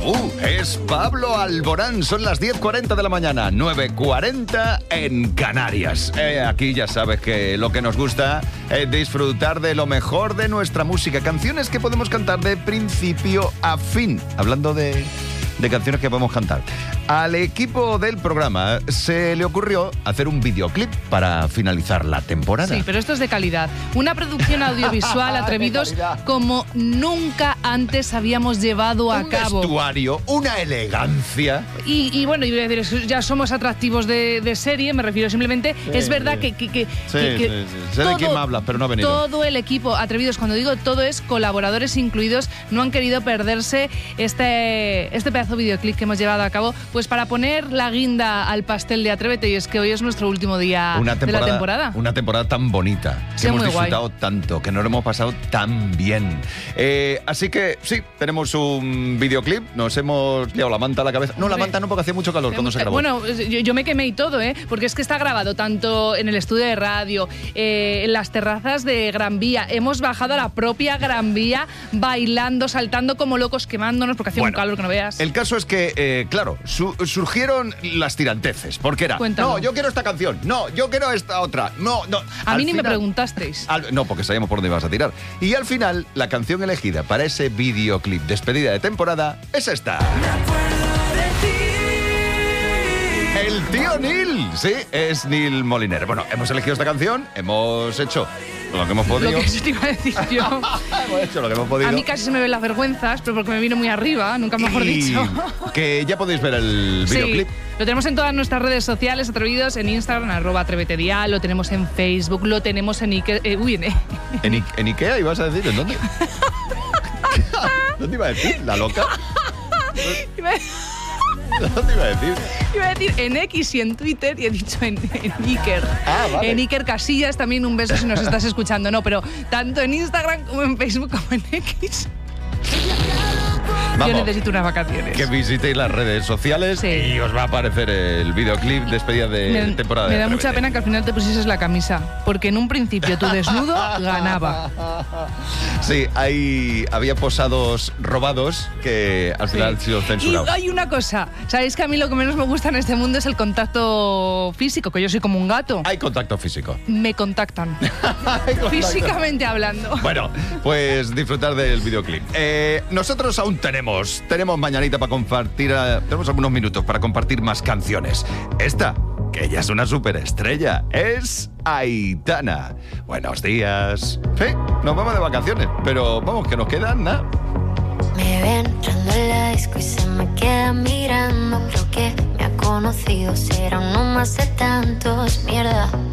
Es Pablo Alborán, son las 10:40 de la mañana, 9:40 en Canarias. Aquí ya sabes que lo que nos gusta es disfrutar de lo mejor de nuestra música, canciones que podemos cantar de principio a fin, hablando de canciones que podemos cantar. Al equipo del programa se le ocurrió hacer un videoclip para finalizar la temporada. Sí, pero esto es de calidad. Una producción audiovisual, atrevidos, como nunca antes habíamos llevado a cabo. Un vestuario, una elegancia. Y bueno, ya somos atractivos de serie, me refiero simplemente. Sí, es verdad sí. que Sé de quién me hablas, pero no ha venido. Todo el equipo, atrevidos, cuando digo todo es colaboradores incluidos, no han querido perderse este pedazo de videoclip que hemos llevado a cabo, pues para poner la guinda al pastel de Atrévete, y es que hoy es nuestro último día de la temporada. Una temporada tan bonita, Sí, que hemos muy disfrutado tanto, que nos lo hemos pasado tan bien. Así que sí, tenemos un videoclip, nos hemos liado la manta a la cabeza. No, la manta no, porque hacía mucho calor cuando se grabó. Bueno, yo me quemé y todo, porque es que está grabado tanto en el estudio de radio, en las terrazas de Gran Vía. Hemos bajado a la propia Gran Vía bailando, saltando como locos, quemándonos, porque hacía un calor que no veas. El caso es que, claro, surgieron las tiranteces, porque era, Cuéntalo. no, yo quiero esta canción, no, yo quiero esta otra, no. A mí ni me preguntasteis. No, porque sabíamos por dónde ibas a tirar. Y al final, la canción elegida para ese videoclip despedida de temporada es esta. El tío Neil, sí, es Neil Moliner. Bueno, hemos elegido esta canción, hemos hecho lo que hemos podido. Lo que te iba a decir yo. Hemos hecho lo que hemos podido. A mí casi se me ven las vergüenzas, pero porque me vino muy arriba, nunca mejor dicho. Que ya podéis ver el videoclip. Sí, lo tenemos en todas nuestras redes sociales, atrevidos, en Instagram, @atrevetedia, lo tenemos en Facebook, lo tenemos en Ikea. ¿En Ikea ibas a decir? ¿En dónde? ¿Dónde iba a decir? ¿La loca? ¿Dónde iba a decir? Iba a decir en X y en Twitter, y he dicho en Iker. Vale. En Iker Casillas, también un beso si nos estás escuchando. No, pero tanto en Instagram como en Facebook como en X. Vamos, yo necesito unas vacaciones. Que visitéis las redes sociales y os va a aparecer el videoclip despedida de temporada. Me da mucha pena que al final te pusieses la camisa, porque en un principio tu desnudo ganaba. Sí, había posados robados que al final han sido censurados. Y hay una cosa, ¿sabéis que a mí lo que menos me gusta en este mundo es el contacto físico? Que yo soy como un gato. Hay contacto físico. Me contactan. Físicamente hablando. Bueno, pues disfrutar del videoclip. Nosotros aún tenemos mañanita para compartir, tenemos algunos minutos para compartir más canciones. Esta, que ella es una superestrella, es Aitana. Buenos días. Sí, nos vamos de vacaciones, pero vamos, que nos quedan nada. Me ven entrando en la disco y se me queda mirando. Creo que me ha conocido, será uno más de tantos. Mierda,